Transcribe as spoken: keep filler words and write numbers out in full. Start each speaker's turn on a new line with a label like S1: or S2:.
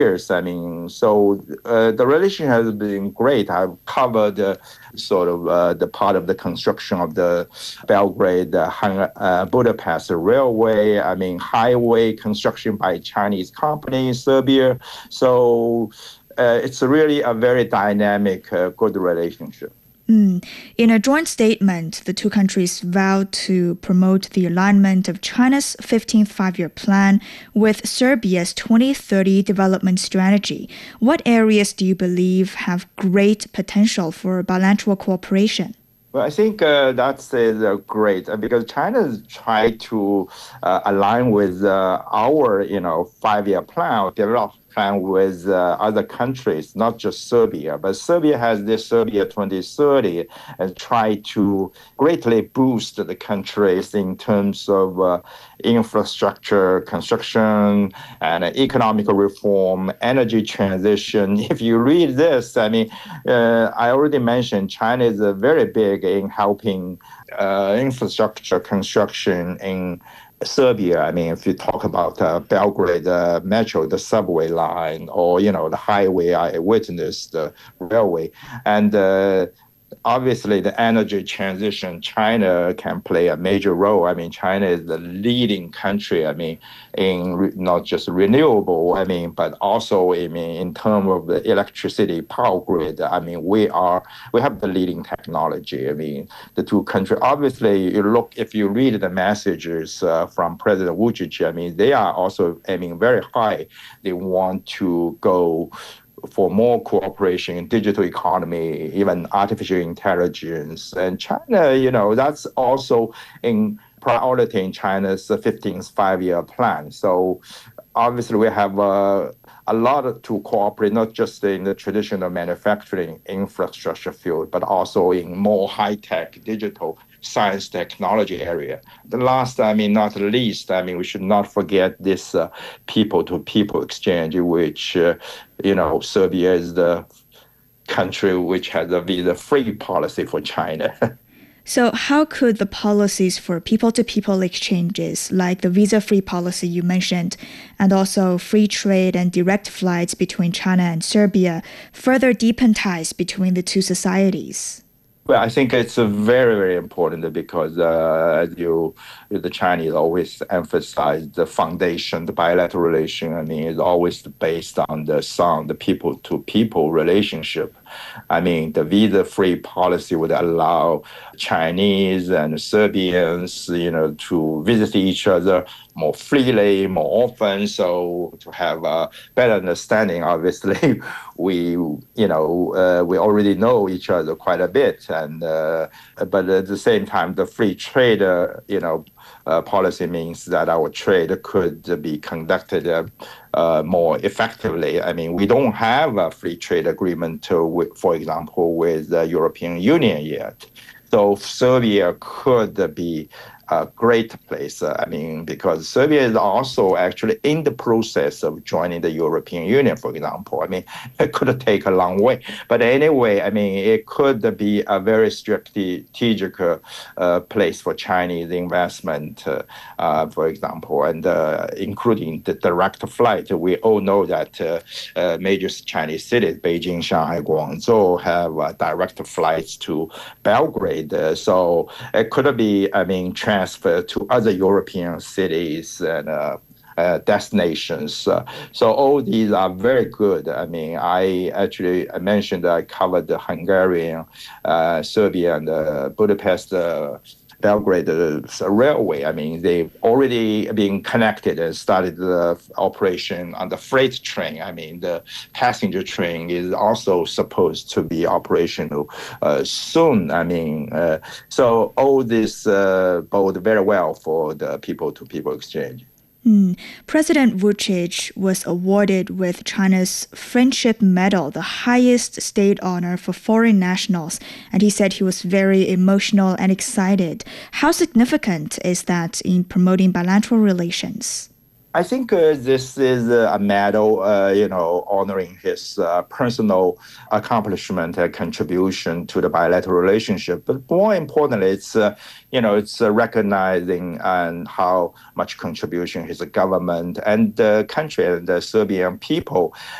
S1: years. I mean, so uh, the relation has been great. I've covered uh, sort of uh, the part of the construction of the Belgrade uh, Hung- uh, Budapest railway. I mean, highway construction by Chinese companies, Serbia. So uh, it's really a very dynamic, uh, good relationship.
S2: Mm. In a joint statement, the two countries vowed to promote the alignment of China's fifteenth Five-Year Plan with Serbia's twenty thirty development strategy. What areas do you believe have great potential for bilateral cooperation?
S1: Well, I think uh, that's uh, great uh, because China has tried to uh, align with uh, our, you know, five-year plan, develop plan with uh, other countries, not just Serbia. But Serbia has this Serbia twenty thirty and try to greatly boost the countries in terms of uh, infrastructure, construction, and economic reform, energy transition. If you read this, I mean, uh, I already mentioned China is uh, very big in helping uh, infrastructure construction in Serbia. I mean, if you talk about uh, Belgrade uh, metro, the subway line, or, you know, the highway I witnessed, the railway, and uh, obviously the energy transition, China can play a major role. I mean, China is the leading country, I mean, in re- not just renewable, I mean, but also, I mean, in terms of the electricity power grid, I mean, we are, we have the leading technology. I mean, the two countries, obviously, you look, if you read the messages uh, from President Vucic, I mean, they are also aiming very high. They want to go for more cooperation in digital economy, even artificial intelligence. And China, you know, that's also in priority in China's fifteenth five-year plan. So obviously we have uh, a lot to cooperate, not just in the traditional manufacturing infrastructure field, but also in more high-tech digital science technology area. The last, I mean, not least, I mean, we should not forget this uh, people-to-people exchange, which, uh, you know, Serbia is the country which has a visa-free policy for China.
S2: So how could the policies for people-to-people exchanges, like the visa-free policy you mentioned, and also free trade and direct flights between China and Serbia, further deepen ties between the two societies?
S1: Well, I think it's uh, very, very important because uh, as you, the Chinese always emphasize the foundation, the bilateral relation. I mean, is always based on the sound, the people-to-people relationship. I mean, the visa-free policy would allow Chinese and Serbians, you know, to visit each other more freely, more often. So to have a better understanding, obviously, we, you know, uh, we already know each other quite a bit. And uh, but at the same time, the free trade, uh, you know, uh, policy means that our trade could be conducted uh, uh, more effectively. I mean, we don't have a free trade agreement, uh, with, for example, with the European Union yet. So Serbia could be a great place. Uh, I mean, because Serbia is also actually in the process of joining the European Union, for example. I mean, it could take a long way. But anyway, I mean, it could be a very strategic uh, uh, place for Chinese investment, uh, uh, for example, and uh, including the direct flight. We all know that uh, uh, major Chinese cities, Beijing, Shanghai, Guangzhou, have uh, direct flights to Belgrade. Uh, so it could be, I mean, transfer to other European cities and uh, uh, destinations. Uh, so all these are very good. I mean, I actually I mentioned I covered the Hungarian, uh, Serbia, and uh, Budapest. Uh, Belgrade uh, railway. I mean, they've already been connected and started the operation on the freight train. I mean, the passenger train is also supposed to be operational uh, soon. I mean, uh, so all this uh, bode very well for the people-to-people exchange.
S2: Hmm. President Vucic was awarded with China's Friendship Medal, the highest state honor for foreign nationals, and he said he was very emotional and excited. How significant is that in promoting bilateral relations?
S1: I think uh, this is a medal, uh, you know, honoring his uh, personal accomplishment and contribution to the bilateral relationship. But more importantly, it's uh, you know, it's uh, recognizing and how much contribution his government and the country and the Serbian people